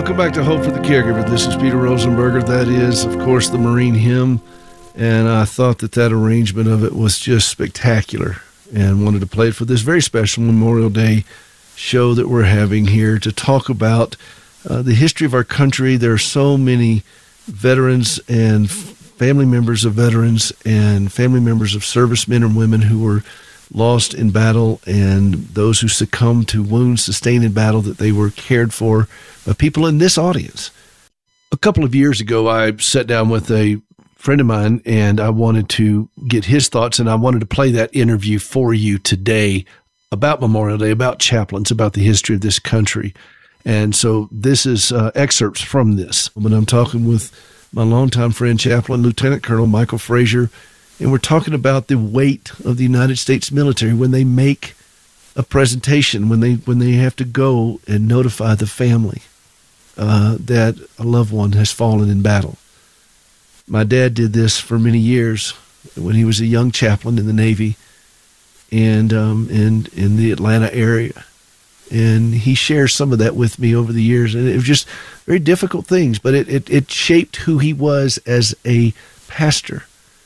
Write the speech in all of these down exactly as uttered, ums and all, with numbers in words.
Welcome back to Hope for the Caregiver. This is Peter Rosenberger. That is, of course, the Marine Hymn, and I thought that that arrangement of it was just spectacular and wanted to play it for this very special Memorial Day show that we're having here to talk about uh, the history of our country. There are so many veterans and family members of veterans and family members of servicemen and women who were lost in battle, and those who succumbed to wounds sustained in battle that they were cared for by people in this audience. A couple of years ago, I sat down with a friend of mine, and I wanted to get his thoughts, and I wanted to play that interview for you today about Memorial Day, about chaplains, about the history of this country. And so this is uh, excerpts from this. When I'm talking with my longtime friend, Chaplain Lieutenant Colonel Michael Frazier, and we're talking about the weight of the United States military when they make a presentation, when they when they have to go and notify the family uh, that a loved one has fallen in battle. My dad did this for many years when he was a young chaplain in the Navy and um, in in the Atlanta area. And he shares some of that with me over the years. And it was just very difficult things, but it, it, it shaped who he was as a pastor.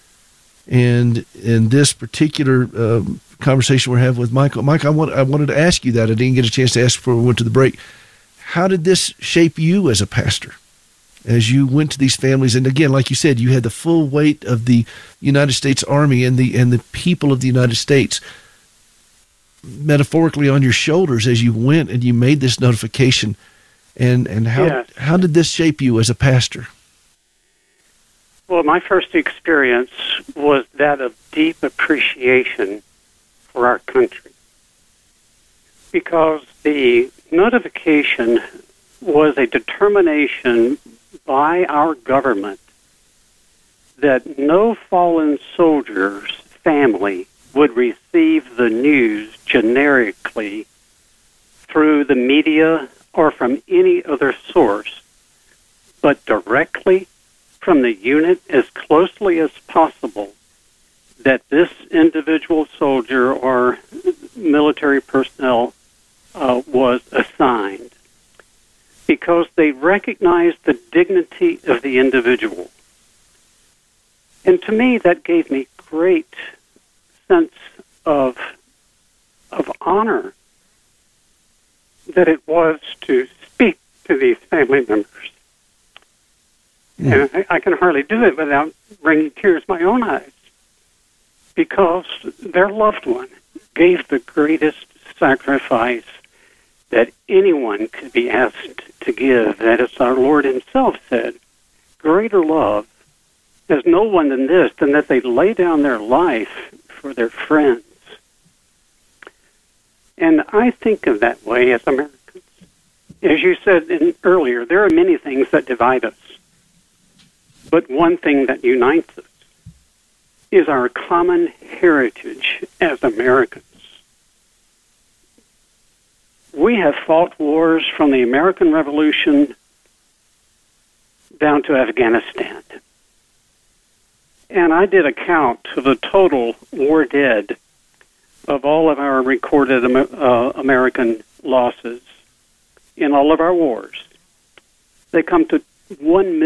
And in this particular um, conversation we're having with Michael, Mike, I, want, I wanted to ask you that. I didn't get a chance to ask before we went to the break. How did this shape you as a pastor as you went to these families? And again, like you said, you had the full weight of the United States Army and the and the people of the United States metaphorically on your shoulders as you went and you made this notification. And, and how, yes. how did this shape you as a pastor? Well, my first experience was that of deep appreciation for our country, because the notification was a determination by our government that no fallen soldier's family would receive the news generically through the media or from any other source, but directly from the unit as closely as possible that this individual soldier or military personnel uh, was assigned, because they recognized the dignity of the individual. And to me, that gave me great sense of of honor that it was to speak to these family members. And I, I can hardly do it without bringing tears to my own eyes, because their loved one gave the greatest sacrifice that anyone could be asked to give. That is, our Lord himself said, greater love has no one than this, than that they lay down their life for their friends. And I think of that way as Americans. As you said in, earlier, there are many things that divide us. But one thing that unites us is our common heritage as Americans. We have fought wars from the American Revolution down to Afghanistan. And I did a count of the total war dead of all of our recorded uh, American losses in all of our wars. They come to one million.